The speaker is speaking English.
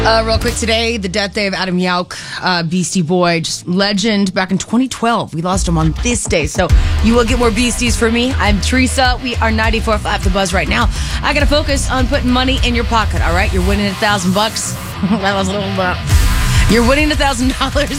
Real quick today, the death day of Adam Yauch, Beastie Boy, just legend. Back in 2012, we lost him on this day. So you will get more Beasties for me. I'm Teresa. We are 94.5 The Buzz right now. I got to focus on putting money in your pocket, all right? You're winning $1,000. That was a little... You're winning $1,000